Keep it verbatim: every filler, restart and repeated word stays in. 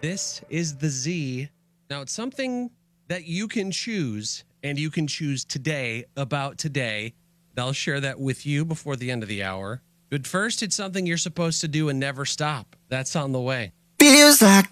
This is the Z. Now, it's something that you can choose, and you can choose today about today. I'll share that with you before the end of the hour. But first, it's something you're supposed to do and never stop. That's on the way. Feels like